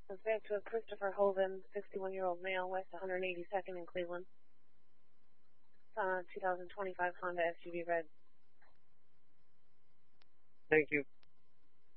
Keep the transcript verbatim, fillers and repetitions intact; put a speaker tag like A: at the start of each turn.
A: It's back to a Christopher Hoven, sixty-one-year-old male, west one hundred eighty-second in Cleveland. Uh, two thousand twenty-five Honda S U V red.
B: Thank you.